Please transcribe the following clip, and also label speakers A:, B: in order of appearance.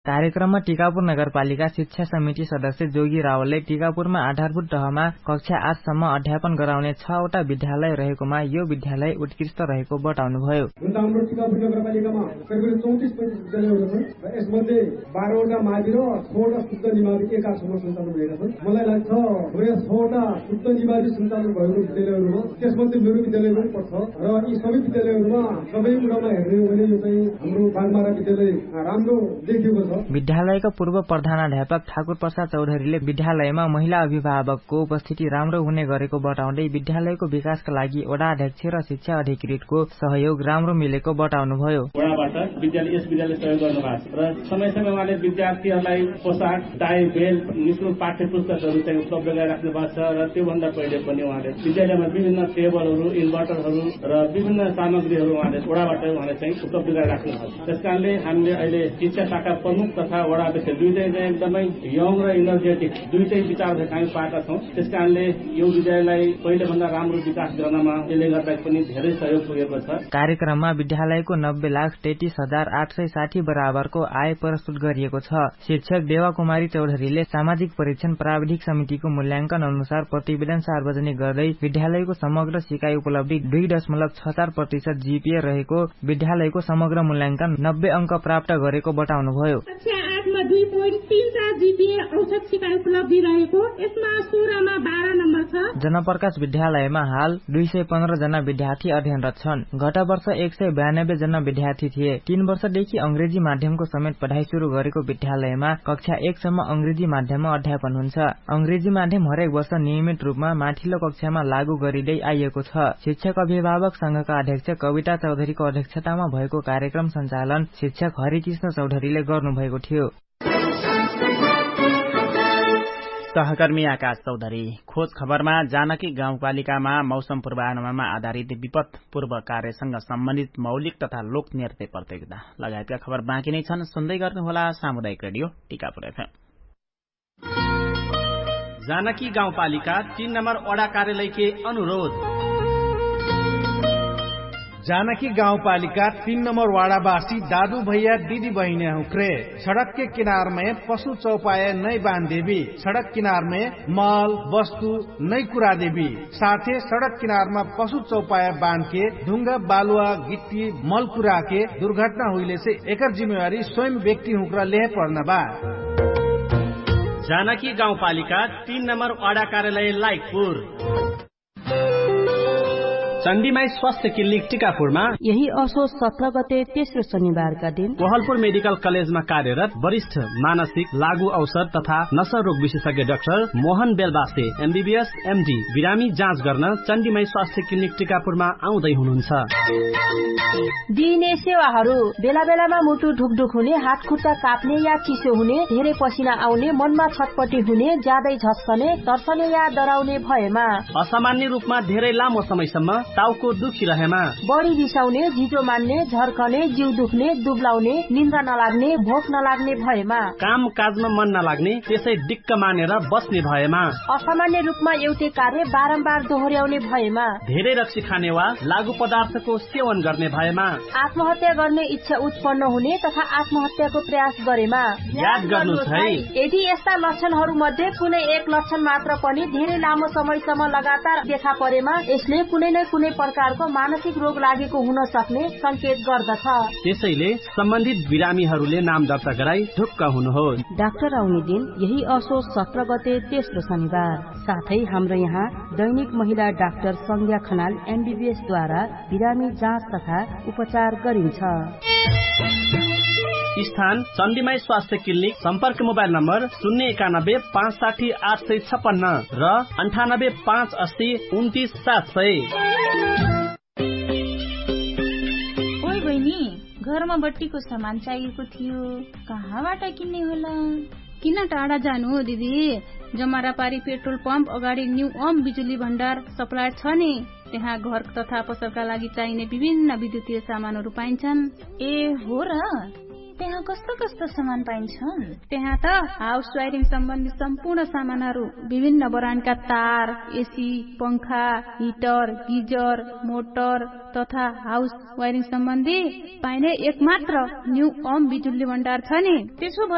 A: कार्यक्रममा टीकापुर नगरपालिका शिक्षा समिति सदस्य जोगी रावलले टीकापुरमा आधारभूत तहमा कक्षा 8 सम्म अध्यापन गराउने 6 वटा विद्यालय रहेकोमा यो विद्यालय उत्कृष्ट रहेको बताउनुभयो।
B: हाम्रो टीकापुर नगरपालिकामा करिब 34-35 विद्यालयहरू छन् र यसमध्ये 12 वटा मावि र 6 वटा शुद्ध निमावि एकासँग सञ्चालन भएका छन्। मलाई लाग्छ यो 6 वटा शुद्ध निमावि सञ्चालन भएको विद्यालयहरूमा त्यसमध्ये मेरो विद्यालय पनि पर्छ र यी सबै विद्यालयहरूमा सबै कुरामा हेर्ने हो भने यो चाहिँ हाम्रो बागमारा विद्यालय राम्रो देखिएको छ।
A: विद्यालयका पूर्व प्रधानाध्यापक ठाकुर प्रसाद चौधरीले विद्यालयमा महिला अभिभावकको उपस्थिति राम्रो हुने गरेको बताउँदै विद्यालयको विकासका लागि वडा अध्यक्ष र शिक्षा अधिकृतको सहयोग राम्रो मिलेको बताउनुभयो।
C: वडाबाट यस विद्यालय सहयोग गर्नुभएको छ र समय समयमा उहाँले विद्यार्थीहरूलाई पोसाक, टाई, बेल्ट, निःशुल्क पाठ्य पुस्तकहरू चाहिँ उपलब्ध गराइराख्नु भएको छ र त्योभन्दा पहिले पनि उहाँले विद्यालयमा विभिन्न टेबलहरू, इन्भर्टरहरू र विभिन्न सामग्रीहरू वडाबाट चाहिँ उपलब्ध गराइराख्नु भएको छ। त्यसकारणले हामीले अहिले शिक्षा शाखा प्रमुख तथा वडा अध्यक्ष दुईटै चाहिँ एकदमै यङ र इनर्जेटिक दुईटै विचार हामी पाएका छौँ। त्यसकारणले यो विद्यालयलाई पहिलेभन्दा राम्रो विकास गर्नमा यसले गर्दा पनि धेरै सहयोग पुगेको छ।
A: कार्यक्रममा विद्यालयको 90,33,860 बराबरको आय प्रस्तुत गरिएको छ। शिक्षक देवा कुमारी चौधरीले सामाजिक परीक्षण प्राविधिक समितिको मूल्याङ्कन अनुसार प्रतिवेदन सार्वजनिक गर्दै विद्यालयको समग्र सिकाइ उपलब्धि 2.64% जीपीए रहेको विद्यालयको समग्र मूल्याङ्कन 90 अङ्क प्राप्त गरेको बताउनुभयो।
D: कक्षा 8 मा 2.34 जीपीए औसत सिकाइ उपलब्धि रहेको, यसमा 16 मा 12 नम्बर छ।
A: जनप्रकाश विद्यालयमा हाल 215 जना विद्यार्थी अध्ययनरत छन्। गत वर्ष 192 जना विद्यार्थी थिए। 3 वर्षदेखि अंग्रेजी माध्यमको समेत पढाइ शुरू गरेको विद्यालयमा कक्षा 1 सम्म अंग्रेजी माध्यममा अध्यापन हुन्छ। अंग्रेजी माध्यम हरेक वर्ष नियमित रूपमा माथिल्लो कक्षामा लागू गरिँदै आइएको छ। शिक्षक अभिभावक संघका अध्यक्ष कविता चौधरीको अध्यक्षतामा भएको कार्यक्रम सञ्चालन शिक्षक हरिकृष्ण चौधरीले गर्नुभएको थियो।
E: सहकर्मी आकाश चौधरी। खोज खबरमा जानकी गाउँपालिकामा मौसम पूर्वानुमानमा आधारित विपद पूर्व कार्यसँग सम्बन्धित मौलिक तथा लोक नृत्य प्रतियोगिता लगायतका खबर बाँकी नै छन्। सुन्दै गर्नुहोला सामुदायिक रेडियो टीकापुर एफएम। जानकी गाउँपालिका 3 नम्बर वडा कार्यालयके अनुरोध।
F: जानकी गाउँपालिका 3 नंबर वाड़ावासी दादू भैया दीदी बहने हुक्रे सड़क के किनार में पशु चौपाया नई बांध देवी, सड़क किनार में माल वस्तु नई कुरा देवी, साथे सड़क किनार में पशु चौपाया बांध के ढुंगा बालुआ गिट्टी मल कुरा के दुर्घटना हुईले से एकर जिम्मेवारी स्वयं व्यक्ति हुक्रा ले पर्न बा।
E: जानकी गाउँपालिका 3 नम्बर वडा कार्यालय लाइकपुर। चण्डीमाई स्वास्थ्य क्लिनिक टीकापुरमा
G: यही असोज 17 गते तेस्रो शनिबारका दिन
E: कोहलपुर मेडिकल कलेजमा कार्यरत वरिष्ठ मानसिक लागू औषध तथा नशा रोग विशेषज्ञ doctor Mohan Belbase MBBS MD बिरामी जाँच गर्न चण्डीमाई स्वास्थ्य क्लिनिक टीकापुरमा आउँदै हुनुहुन्छ।
G: दिइने सेवाहरू बेला बेलामा मुटु ढुकढुक हुने, हात खुट्टा काप्ने या चिसो हुने, धेरै पसिना आउने, मनमा छटपटी हुने, ज्यादै झस्कने, तर्सने या डराउने भएमा,
E: असामान्य रूपमा धेरै लामो समयसम्म टाउको दुखिरहेमा,
G: बढी रिसाउने, झिजो मान्ने, झर्कने, जिउ दुख्ने, दुब्लाउने, निन्द्रा नलाग्ने, भोक नलाग्ने भएमा,
E: काम काजमा मन नलाग्ने, त्यसै दिक्क मानेर बस्ने भएमा,
G: असामान्य रूपमा एउटै कार्य बारम्बार दोहोर्याउने भएमा,
E: धेरै रक्सी खाने वा लागू पदार्थको सेवन गर्ने भएमा,
G: आत्महत्या गर्ने इच्छा उत्पन्न हुने तथा आत्महत्याको प्रयास गरेमा
E: याद गर्नुहोस् है,
G: यदि यस्ता लक्षणहरू मध्ये कुनै एक लक्षण मात्र पनि धेरै लामो समयसम्म लगातार देखा परेमा यसले कुनै न कुनै प्रकारको मानसिक रोग लागेको हुन सक्ने संकेत गर्दछ।
E: त्यसैले सम्बन्धित बिरामीहरूले नाम दर्ता गराई ढुक्क हुनुहोस्।
G: डाक्टर आउने दिन यही असोज 17 गते तेस्रो शनिबार। साथै हाम्रो यहाँ दैनिक महिला डाक्टर संज्ञा खनाल एमबीबीएस द्वारा बिरामी जाँच तथा उपचार गरिन्छ।
E: स्थान चण्डीमाई स्वास्थ्य क्लिनिक। सम्पर्क मोबाइल नम्बर 091 560 856 र 98 580 29 700।
H: ओइ बहिनी, घरमा बत्तीको सामान चाहिएको थियो, कहाँबाट किन्ने होला?
I: किन टाढा जानु हो दिदी? जमरापारी पेट्रोल पम्प अगाडि न्यू ओम बिजुली भण्डार सप्लायर छ नि, त्यहाँ घर तथा पसलका लागि चाहिने विभिन्न विद्युतीय सामानहरू पाइन्छन्।
H: ए हो र, त्यहाँ कस्तो कस्तो सामान पाइन्छन्?
I: त्यहाँ त हाउस वायरिङ सम्बन्धी सम्पूर्ण सामानहरू, विभिन्न ब्रान्डका तार, एसी, पंखा, हिटर, गिजर, मोटर तथा हाउस वायरिङ सम्बन्धी पाइने एकमात्र न्यू ओम बिजुली भण्डार छ नि।
H: त्यसो